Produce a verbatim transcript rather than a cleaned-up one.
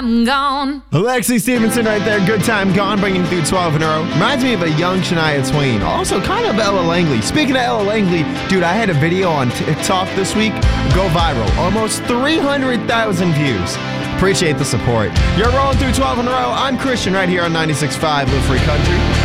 I'm gone. Lexi Stevenson right there. Good time gone, bringing you through twelve in a row. Reminds me of a young Shania Twain. Also kind of Ella Langley. Speaking of Ella Langley, dude, I had a video on TikTok this week go viral. Almost three hundred thousand views. Appreciate the support. You're rolling through twelve in a row. I'm Christian right here on ninety-six point five Live Free Country.